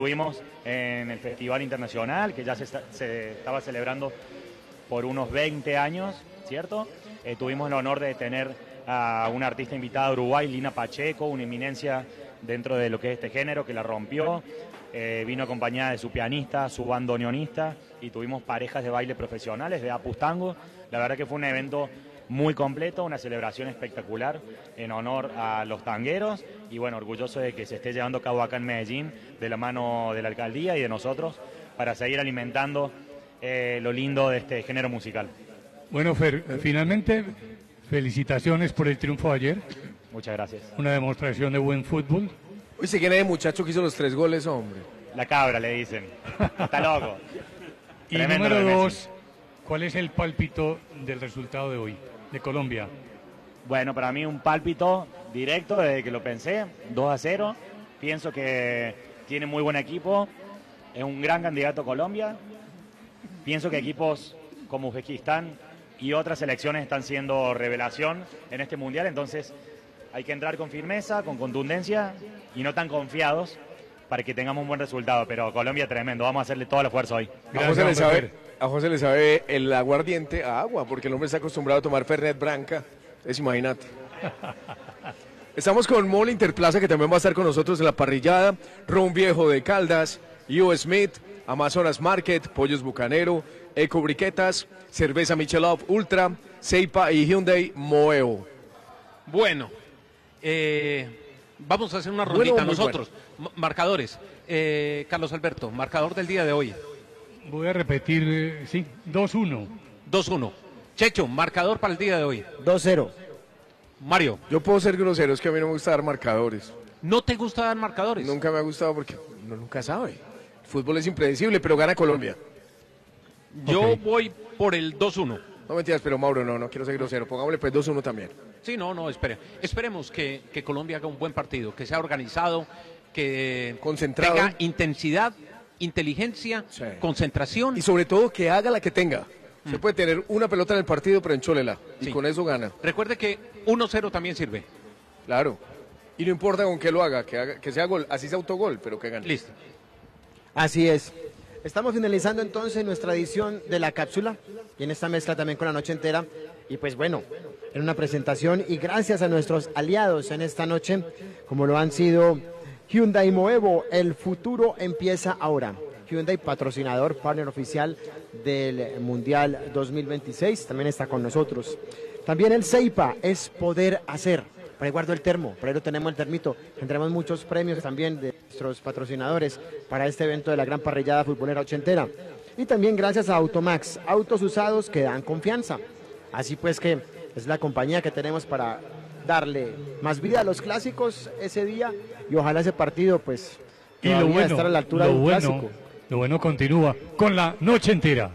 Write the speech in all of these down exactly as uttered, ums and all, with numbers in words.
Estuvimos en el Festival Internacional, que ya se, está, se estaba celebrando por unos veinte años, ¿cierto? Eh, tuvimos el honor de tener a una artista invitada de Uruguay, Lina Pacheco, una eminencia dentro de lo que es este género, que la rompió. Eh, vino acompañada de su pianista, su bandoneonista, y tuvimos parejas de baile profesionales de Apus Tango. La verdad que fue un evento muy completo, una celebración espectacular en honor a los tangueros, y bueno, orgulloso de que se esté llevando a cabo acá en Medellín de la mano de la alcaldía y de nosotros para seguir alimentando eh, lo lindo de este género musical. Bueno, Fer, finalmente felicitaciones por el triunfo de ayer. Muchas gracias. Una demostración de buen fútbol. Uy, ¿se quién es el muchacho que hizo los tres goles, hombre? La cabra, le dicen. Está loco. Y Tremendo número lo de dos, Messi. ¿cuál es el pálpito del resultado de hoy, de Colombia? Bueno, para mí un pálpito directo desde que lo pensé, dos a cero. Pienso que tiene muy buen equipo, es un gran candidato a Colombia. Pienso que equipos como Uzbekistán y otras selecciones están siendo revelación en este mundial, entonces hay que entrar con firmeza, con contundencia y no tan confiados para que tengamos un buen resultado. Pero Colombia tremendo, vamos a hacerle toda la fuerza hoy. A José, le sabe, a José le sabe el aguardiente a agua, porque el hombre está acostumbrado a tomar Fernet Branca. Es, imagínate. Estamos con Mole Interplaza, que también va a estar con nosotros en la parrillada. Ron Viejo de Caldas, U S Smith, Amazonas Market, Pollos Bucanero, Eco Briquetas, Cerveza Michelob Ultra, Seipa y Hyundai Moeo. Bueno, eh, vamos a hacer una rondita Bueno, nosotros. Bueno. Marcadores. Eh, Carlos Alberto, marcador del día de hoy. Voy a repetir, eh, sí, dos uno. dos uno. Checho, marcador para el día de hoy. dos cero. Mario. Yo puedo ser grosero, es que a mí no me gusta dar marcadores. ¿No te gusta dar marcadores? Nunca me ha gustado porque uno nunca sabe. El fútbol es impredecible, pero gana Colombia. Yo Ok. voy por el dos uno. No mentiras, pero Mauro, no, no quiero ser grosero. Pongámosle pues dos uno también. Sí, no, no, espere. Esperemos que, que Colombia haga un buen partido, que sea organizado, que Concentrado. tenga intensidad, inteligencia, Sí. concentración. Y sobre todo que haga la que tenga. Se puede tener una pelota en el partido, pero enchólela. Y Sí. con eso gana. Recuerde que uno cero también sirve. Claro. Y no importa con qué lo haga, que, haga, que sea gol, así sea autogol, pero que gane. Listo. Así es. Estamos finalizando entonces nuestra edición de la cápsula y en esta mezcla también con la noche entera. Y pues bueno, en una presentación y gracias a nuestros aliados en esta noche, como lo han sido Hyundai Moevo, el futuro empieza ahora. Hyundai, patrocinador, partner oficial del Mundial dos mil veintiséis, también está con nosotros. También el Seipa, es poder hacer. Por ahí guardo el termo, por ahí lo tenemos el termito. Tendremos muchos premios también de nuestros patrocinadores para este evento de la gran parrillada futbolera ochentera. Y también gracias a Automax, autos usados que dan confianza. Así pues que es la compañía que tenemos para darle más vida a los clásicos ese día y ojalá ese partido pues Y lo todavía bueno, estar a la altura lo de un bueno, clásico. lo bueno continúa con la noche entera.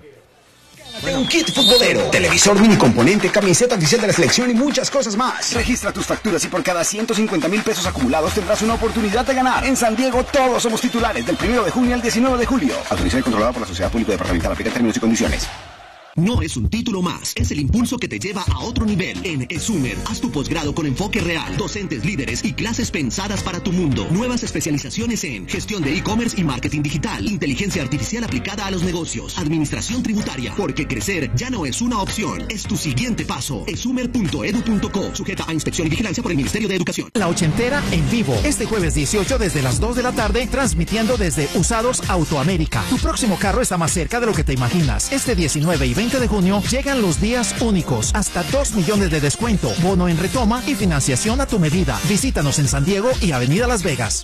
Un kit futbolero, televisor, mini componente, camiseta oficial de la selección y muchas cosas más. Registra tus facturas y por cada ciento cincuenta mil pesos acumulados tendrás una oportunidad de ganar. En San Diego todos somos titulares del primero de junio al diecinueve de julio. Autorizado y controlado por la Sociedad Pública Departamental. Aplica términos y condiciones. No es un título más, es el impulso que te lleva a otro nivel. En ESUMER, haz tu posgrado con enfoque real, docentes líderes y clases pensadas para tu mundo. Nuevas especializaciones en gestión de e-commerce y marketing digital, inteligencia artificial aplicada a los negocios, administración tributaria, porque crecer ya no es una opción, es tu siguiente paso. esumer punto edu punto co, sujeta a inspección y vigilancia por el Ministerio de Educación. La ochentera en vivo, este jueves dieciocho desde las dos de la tarde, transmitiendo desde Usados Autoamérica. Tu próximo carro está más cerca de lo que te imaginas. Este diecinueve y veinte de junio llegan los días únicos, hasta dos millones de descuento, bono en retoma y financiación a tu medida. Visítanos en San Diego y Avenida Las Vegas.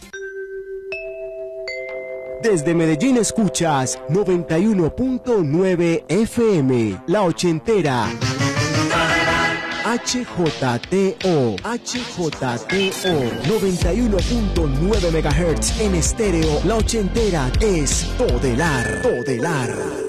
Desde Medellín escuchas noventa y uno punto nueve F M, La Ochentera. H J T O, H J T O, noventa y uno punto nueve megahertz en estéreo. La Ochentera es todelar, todelar.